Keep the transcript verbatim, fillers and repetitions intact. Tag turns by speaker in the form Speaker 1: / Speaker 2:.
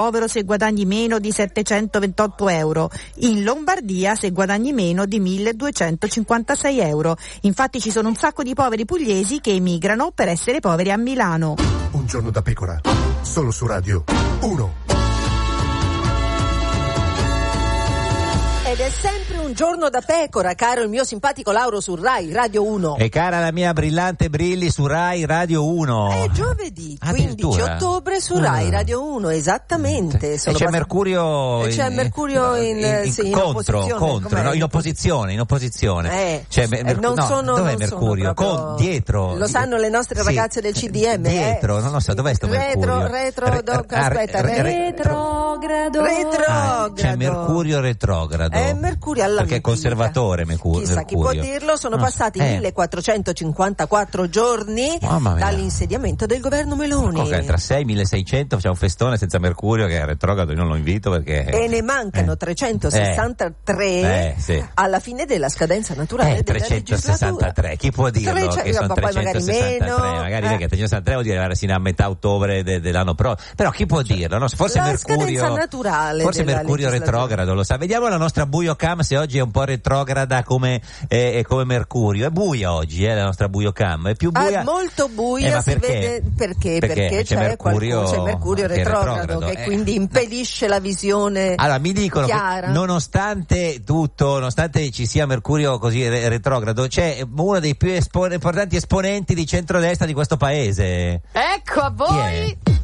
Speaker 1: povero se guadagni meno di settecentoventotto euro, in Lombardia se guadagni meno di milleduecentocinquantasei euro. Infatti ci sono un sacco di poveri pugliesi che emigrano per essere poveri a Milano.
Speaker 2: Un giorno da pecora, solo su Radio uno.
Speaker 3: Ed è sempre un giorno da pecora, caro il mio simpatico Lauro su Rai Radio uno.
Speaker 4: E cara la mia brillante Brilli su Rai Radio uno.
Speaker 3: È giovedì, quindici ottobre su Rai Radio uno, esattamente.
Speaker 4: E
Speaker 3: Sono
Speaker 4: c'è
Speaker 3: pass-
Speaker 4: Mercurio
Speaker 3: c'è
Speaker 4: in,
Speaker 3: Mercurio in,
Speaker 4: in, in,
Speaker 3: sì, in
Speaker 4: contro,
Speaker 3: opposizione,
Speaker 4: contro no, in
Speaker 3: in
Speaker 4: opposizione, in opposizione.
Speaker 3: Eh,
Speaker 4: cioè, Mer-
Speaker 3: non
Speaker 4: no,
Speaker 3: sono,
Speaker 4: dov'è
Speaker 3: non
Speaker 4: Mercurio?
Speaker 3: sono proprio,
Speaker 4: Con, dietro.
Speaker 3: Lo sanno le nostre ragazze sì, del C D M.
Speaker 4: Dietro,
Speaker 3: eh.
Speaker 4: non lo so, dov'è sto Mercurio?
Speaker 3: Retro, retro, do,
Speaker 4: Re-
Speaker 3: aspetta,
Speaker 4: re-
Speaker 3: retrogrado.
Speaker 4: Ah, c'è Mercurio retrogrado.
Speaker 3: È Mercurio alla
Speaker 4: perché è conservatore Mercurio.
Speaker 3: Chissà chi può dirlo, sono
Speaker 4: no.
Speaker 3: passati
Speaker 4: eh.
Speaker 3: millequattrocentocinquantaquattro giorni dall'insediamento del governo Meloni.
Speaker 4: Okay, tra sei e milleseicento c'è un festone senza Mercurio che è retrogrado, io non lo invito perché...
Speaker 3: E ne mancano
Speaker 4: eh.
Speaker 3: trecentosessantatré
Speaker 4: eh, sì.
Speaker 3: alla fine della scadenza naturale
Speaker 4: eh,
Speaker 3: della
Speaker 4: trecentosessantatré, chi può dirlo
Speaker 3: Trece-
Speaker 4: che sono
Speaker 3: poi magari
Speaker 4: trecentosessantatré,
Speaker 3: meno,
Speaker 4: magari
Speaker 3: eh.
Speaker 4: perché trecentosessantatré vuol dire arrivare sino a metà ottobre de- dell'anno prossimo, però chi può dirlo, no? Forse
Speaker 3: la
Speaker 4: Mercurio
Speaker 3: scadenza naturale
Speaker 4: forse
Speaker 3: della
Speaker 4: Mercurio retrogrado, lo sa. Vediamo la nostra Buio Cam se oggi è un po' retrograda come, eh, come Mercurio. È buia oggi, eh, la nostra Buio Cam, è più buia.
Speaker 3: Ah, molto buia,
Speaker 4: eh, ma
Speaker 3: si
Speaker 4: perché?
Speaker 3: vede perché,
Speaker 4: Perché
Speaker 3: perché
Speaker 4: c'è
Speaker 3: c'è,
Speaker 4: Mercurio,
Speaker 3: qualcuno, c'è Mercurio
Speaker 4: che è
Speaker 3: retrogrado,
Speaker 4: retrogrado,
Speaker 3: che
Speaker 4: eh.
Speaker 3: quindi impedisce la visione.
Speaker 4: Allora mi dicono
Speaker 3: chiara.
Speaker 4: che nonostante tutto, nonostante ci sia Mercurio così re- retrogrado, c'è uno dei più espo- importanti esponenti di centrodestra di questo paese.
Speaker 5: Ecco a
Speaker 4: Chi
Speaker 5: voi
Speaker 4: è?